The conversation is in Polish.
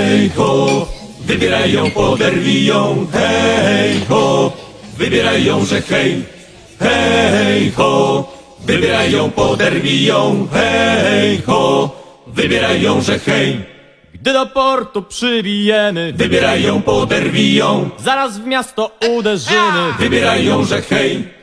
hej ho, wybieraj ją, poderwij ją, hej ho, wybieraj ją, że hej, hej ho, wybieraj ją, poderwij ją, hej ho, wybieraj ją, że hej. Gdy do portu przybijemy, Wybieraj ją, poderwij ją, zaraz w miasto uderzymy. wybieraj ją, że hej,